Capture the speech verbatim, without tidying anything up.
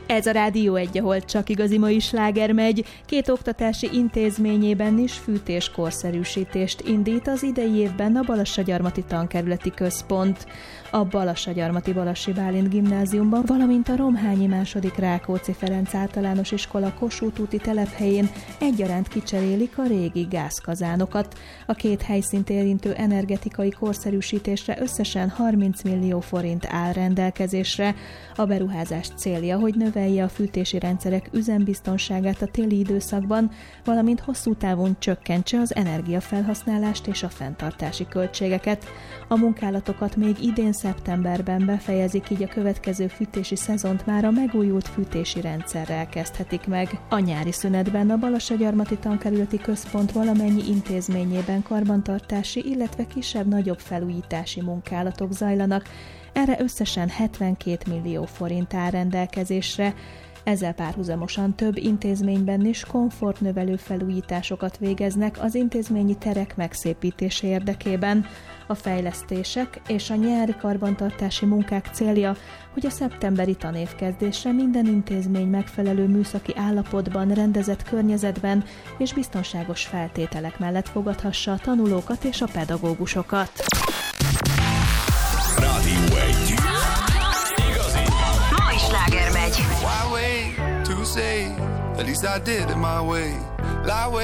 Ez a Rádió egy, ahol csak igazi mai sláger megy. Két oktatási intézményében is fűtés-korszerűsítést indít az idei évben a Balassagyarmati Tankerületi Központ. A Balassagyarmati Balassi Bálint Gimnáziumban, valamint a Romhányi második Rákóczi Ferenc általános iskola Kossuth úti telephelyén egyaránt kicserélik a régi gázkazánokat. A két helyszínt érintő energetikai korszerűsítésre összesen harminc millió forint áll rendelkezésre. A beruházás célja, hogy növelje a fűtési rendszerek üzembiztonságát a téli időszakban, valamint hosszú távon csökkentse az energiafelhasználást és a fenntartási költségeket. A munkálatokat még idén szeptemberben befejezik, így a következő fűtési szezont már a megújult fűtési rendszerrel kezdhetik meg. A nyári szünetben a Balassagyarmati Tankerületi Központ valamennyi intézményében karbantartási, illetve kisebb-nagyobb felújítási munkálatok zajlanak. Erre összesen hetvenkét millió forint áll rendelkezésre. Ezzel párhuzamosan több intézményben is komfortnövelő felújításokat végeznek az intézményi terek megszépítése érdekében. A fejlesztések és a nyári karbantartási munkák célja, hogy a szeptemberi tanévkezdésre minden intézmény megfelelő műszaki állapotban, rendezett környezetben és biztonságos feltételek mellett fogadhassa a tanulókat és a pedagógusokat. Rádió egy. Igazi. Mai sláger megy. Why wait to say? At least I did it my way. Lie way